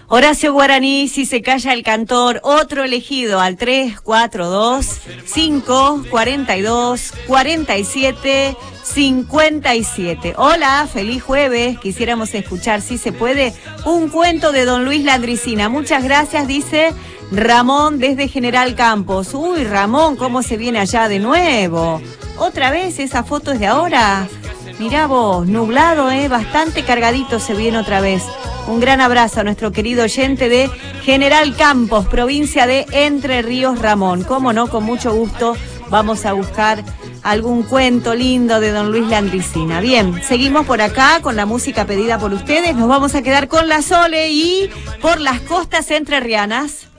Horacio Guaraní, Si se calla el cantor, otro elegido al 342-542-47-57. Hola, feliz jueves. Quisiéramos escuchar, si se puede, un cuento de don Luis Landricina. Muchas gracias, dice Ramón desde General Campos. Uy, Ramón, ¿cómo se viene allá de nuevo? ¿Otra vez esa foto es de ahora? Mirá vos, nublado, bastante cargadito se viene otra vez. Un gran abrazo a nuestro querido oyente de General Campos, provincia de Entre Ríos, Ramón. Cómo no, con mucho gusto vamos a buscar algún cuento lindo de don Luis Landricina. Bien, seguimos por acá con la música pedida por ustedes. Nos vamos a quedar con la Sole y por las costas entrerrianas.